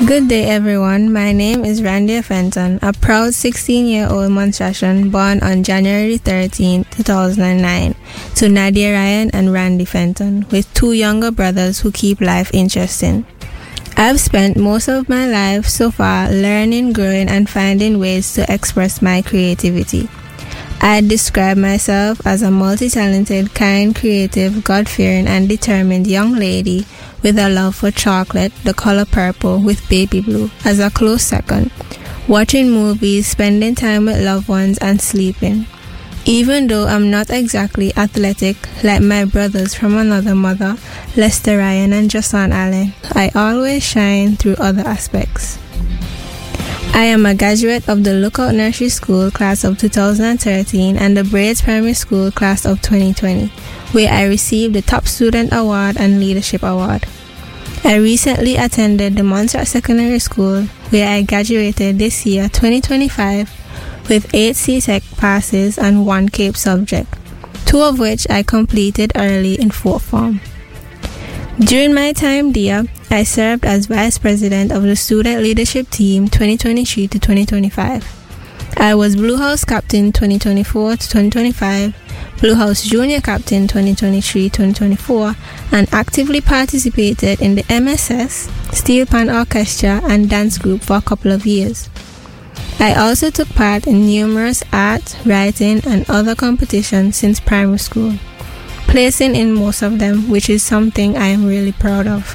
Good day, everyone. My name is Randy Fenton, a proud 16-year-old Montrealian born on January 13, 2009, to Nadia Ryan and Randy Fenton, with two younger brothers who keep life interesting. I've spent most of my life so far learning, growing, and finding ways to express my creativity. I describe myself as a multi-talented, kind, creative, God-fearing, and determined young lady with a love for chocolate, the color purple, with baby blue as a close second, watching movies, spending time with loved ones, and sleeping. Even though I'm not exactly athletic like my brothers from another mother, Lester Ryan and Jason Allen, I always shine through other aspects. I am a graduate of the Lookout Nursery School class of 2013 and the Braids Primary School class of 2020, where I received the Top Student Award and Leadership Award. I recently attended the Montreal Secondary School, where I graduated this year, 2025, with 8 CTEC passes and 1 CAPE subject, 2 of which I completed early in 4th form. During my time there, I served as Vice President of the Student Leadership Team 2023 to 2025. I was Blue House Captain 2024 to 2025, Blue House Junior Captain 2023-2024, and actively participated in the MSS, Steel Pan Orchestra, and dance group for a couple of years. I also took part in numerous art, writing, and other competitions since primary school, placing in most of them, which is something I am really proud of.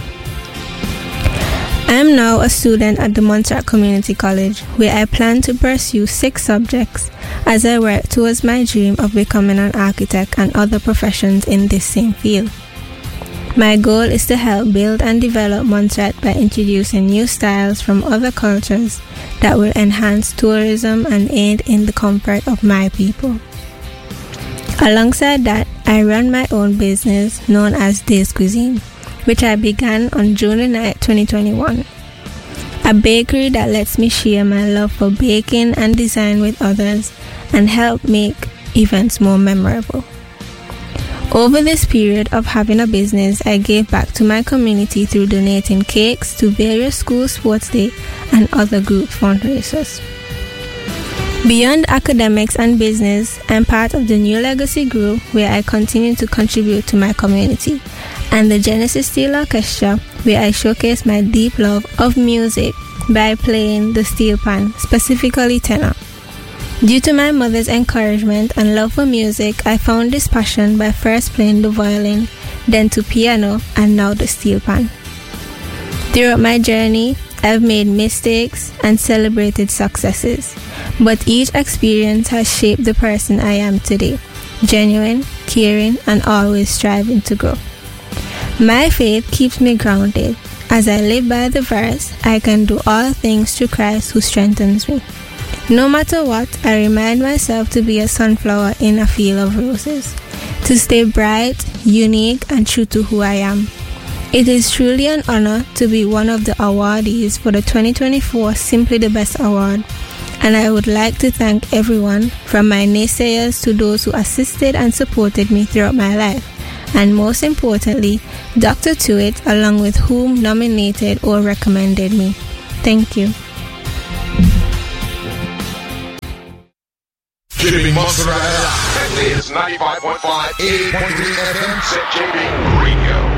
I am now a student at the Montreal Community College, where I plan to pursue 6 subjects as I work towards my dream of becoming an architect and other professions in this same field. My goal is to help build and develop Montreal by introducing new styles from other cultures that will enhance tourism and aid in the comfort of my people. Alongside that, I run my own business known as Days Cuisine, which I began on June 9, 2021. A bakery that lets me share my love for baking and design with others and help make events more memorable. Over this period of having a business, I gave back to my community through donating cakes to various school sports day and other group fundraisers. Beyond academics and business, I'm part of the New Legacy Group, where I continue to contribute to my community, and the Genesis Steel Orchestra, where I showcase my deep love of music by playing the steel pan, specifically tenor. Due to my mother's encouragement and love for music, I found this passion by first playing the violin, then to piano, and now the steel pan. Throughout my journey, I've made mistakes and celebrated successes, but each experience has shaped the person I am today, genuine, caring, and always striving to grow. My faith keeps me grounded. As I live by the verse, I can do all things through Christ who strengthens me. No matter what, I remind myself to be a sunflower in a field of roses, to stay bright, unique, and true to who I am. It is truly an honor to be one of the awardees for the 2024 Simply the Best Award, and I would like to thank everyone, from my naysayers to those who assisted and supported me throughout my life, and most importantly, Dr. Tuitt, along with whom nominated or recommended me. Thank you. Keeping Montreal. This is 95.5, 88.3 FM, CJB Radio.